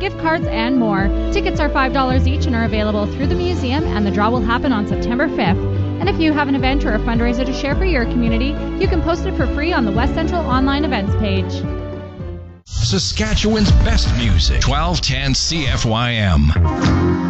gift cards, and more. Tickets are $5 each and are available through the museum, and the draw will happen on September 5th. And if you have an event or a fundraiser to share for your community, you can post it for free on the West Central online events page. Saskatchewan's best music, 1210 CFYM.